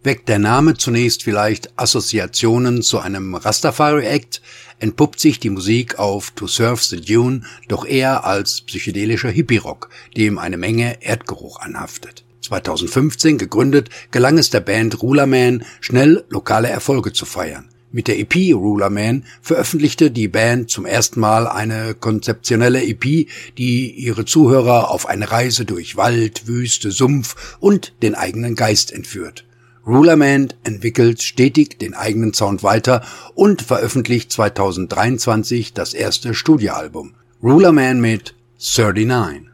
Weckt der Name zunächst vielleicht Assoziationen zu einem Rastafari-Act, entpuppt sich die Musik auf To Surf the Dune doch eher als psychedelischer Hippie-Rock, dem eine Menge Erdgeruch anhaftet. 2015 gegründet, gelang es der Band Rulerman, schnell lokale Erfolge zu feiern. Mit der EP Rulerman veröffentlichte die Band zum ersten Mal eine konzeptionelle EP, die ihre Zuhörer auf eine Reise durch Wald, Wüste, Sumpf und den eigenen Geist entführt. Rulerman entwickelt stetig den eigenen Sound weiter und veröffentlicht 2023 das erste Studioalbum. Rulerman mit 39.